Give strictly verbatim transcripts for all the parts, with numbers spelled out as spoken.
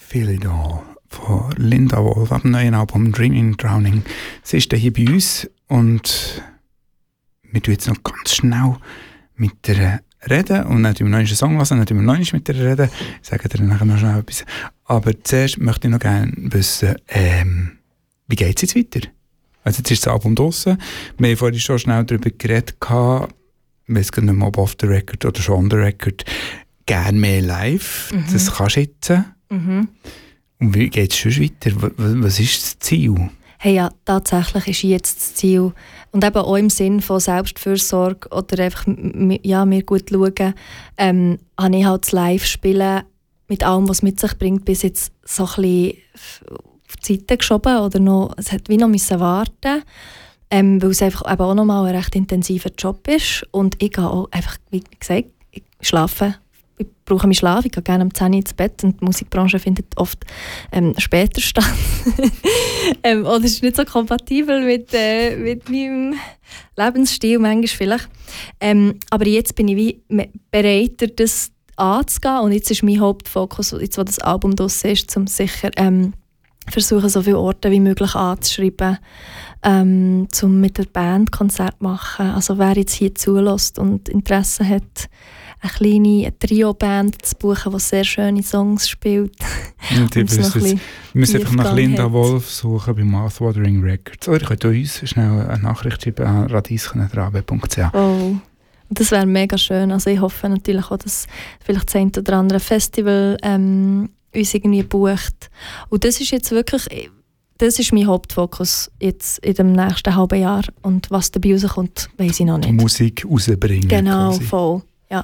Feel It All von Linda Wolf ab dem neuen Album Dreaming Drowning. Sie ist hier bei uns und wir tun jetzt noch ganz schnell mit der reden und dann tun wir noch einen Song hören, dann tun wir noch einmal mit der reden. Ich sage dir nachher noch schnell etwas. Aber zuerst möchte ich noch gerne wissen, ähm, wie geht es jetzt weiter? Also jetzt ist das Album draussen. Wir haben vorhin schon schnell darüber geredet, ich weiß gar nicht mehr, ob off the record oder schon on the record, gerne mehr live. Mhm. Das kannst du jetzt. Mhm. Und wie geht es schon weiter? Was ist das Ziel? Hey, ja, tatsächlich ist jetzt das Ziel. Und eben auch im Sinn von Selbstfürsorge oder einfach ja, mir gut schauen, ähm, habe ich halt das Live-Spielen mit allem, was es mit sich bringt, bis jetzt so ein bisschen auf die Seite geschoben oder noch, es hat wie noch müssen warten, ähm, weil es einfach eben auch nochmal ein recht intensiver Job ist. Und ich gehe auch einfach, wie gesagt, ich schlafe. Ich brauche meinen Schlaf, ich gehe gerne um zehn Uhr ins Bett und die Musikbranche findet oft ähm, später statt. ähm, oder ist nicht so kompatibel mit, äh, mit meinem Lebensstil, manchmal vielleicht. Ähm, aber jetzt bin ich wie bereiter, das anzugehen und jetzt ist mein Hauptfokus, jetzt wo das Album draussen ist, um sicher ähm, versuchen, so viele Orte wie möglich anzuschreiben, ähm, um mit der Band Konzerte zu machen. Also wer jetzt hier zulässt und Interesse hat, eine kleine Trio-Band zu buchen, die sehr schöne Songs spielt. Und ich wir müssen einfach nach Linda hat. Wolf suchen bei Mouthwatering Records. Oder ihr könnt uns schnell eine Nachricht schreiben an radieschen punkt r b punkt c h. Oh, das wäre mega schön. Also ich hoffe natürlich auch, dass vielleicht das eine oder andere Festival ähm, uns irgendwie bucht. Und das ist jetzt wirklich, das ist mein Hauptfokus jetzt in dem nächsten halben Jahr. Und was dabei rauskommt, weiss ich noch nicht. Die Musik rausbringen. Genau, quasi. Voll, ja.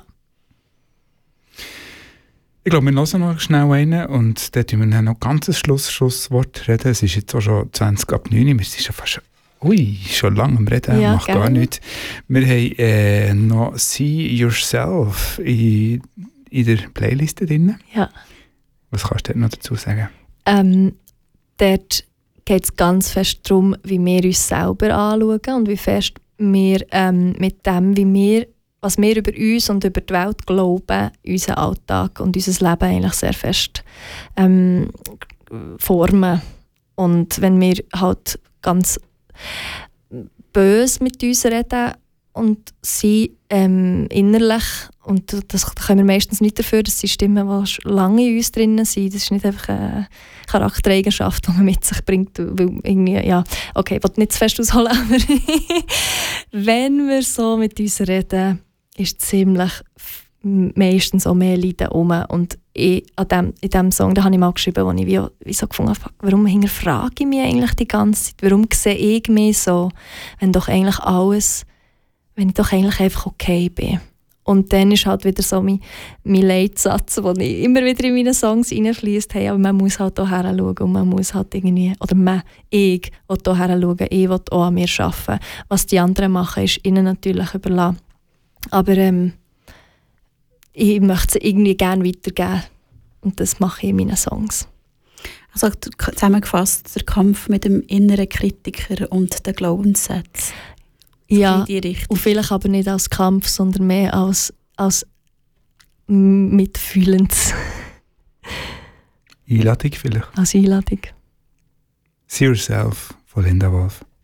Ich glaube, wir hören noch schnell rein und dort tun wir noch ein ganzes Schluss, Schlusswort reden. Es ist jetzt auch schon zwanzig ab neun. Wir sind schon fast ui, schon lange am Reden, ja, macht gerne. Gar nichts. Wir haben äh, noch See Yourself in, in der Playlist drin. Ja. Was kannst du dort noch dazu sagen? Ähm, dort geht es ganz fest darum, wie wir uns selber anschauen und wie fest wir ähm, mit dem, wie wir was wir über uns und über die Welt glauben, unseren Alltag und unser Leben eigentlich sehr fest ähm, formen. Und wenn wir halt ganz böse mit uns reden und sie ähm, innerlich, und das können wir meistens nicht dafür, dass sie Stimmen, die lange in uns drin sind, das ist nicht einfach eine Charaktereigenschaft, die man mit sich bringt, weil irgendwie, ja, okay, ich will nicht zu fest ausholen, aber wenn wir so mit uns reden, ist ziemlich meistens auch mehr Leiden rum. Und ich, an dem, in diesem Song, da habe ich mal geschrieben, wo ich wie, wie so gefunden habe, warum hinterfrage ich mich eigentlich die ganze Zeit? Warum sehe ich mich so, wenn doch eigentlich alles, wenn ich doch eigentlich einfach okay bin? Und dann ist halt wieder so mein, mein Leitsatz, den ich immer wieder in meine Songs reinfließt. Hey, aber man muss halt auch hinschauen und man muss halt irgendwie, oder man, ich will auch hinschauen, ich will auch an mir arbeiten. Was die anderen machen, ist ihnen natürlich überlassen. Aber ähm, ich möchte es irgendwie gerne weitergeben. Und das mache ich in meinen Songs. Also zusammengefasst, der Kampf mit dem inneren Kritiker und den Glaubenssätzen. Ja, und vielleicht aber nicht als Kampf, sondern mehr als, als mitfühlend. Einladung vielleicht? Als Einladung. See Yourself von Linda Wolf.